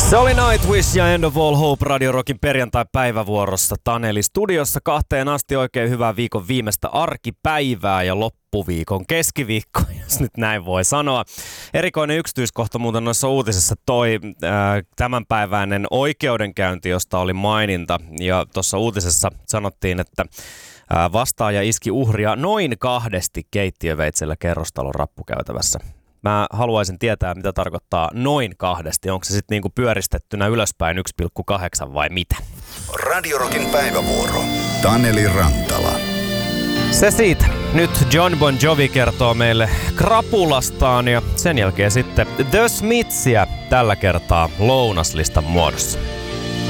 Se oli Nightwish ja End of All Hope Radio Rockin perjantai-päivävuorossa Taneli studiossa 2 asti. Oikein hyvää viikon viimeistä arkipäivää ja loppuviikon keskiviikko, jos nyt näin voi sanoa. Erikoinen yksityiskohta muuten noissa uutisissa toi tämänpäiväinen oikeudenkäynti, josta oli maininta. Ja tuossa uutisessa sanottiin, että vastaaja iski uhria noin 2 keittiöveitsellä kerrostalon rappukäytävässä. Mä haluaisin tietää, mitä tarkoittaa noin 2. Onko se sitten niinku pyöristettynä ylöspäin 1,8 vai mitä? Radio Rockin päivävuoro. Taneli Rantala. Se siitä. Nyt John Bon Jovi kertoo meille krapulastaan ja sen jälkeen sitten The Smithsia tällä kertaa lounaslistan muodossa.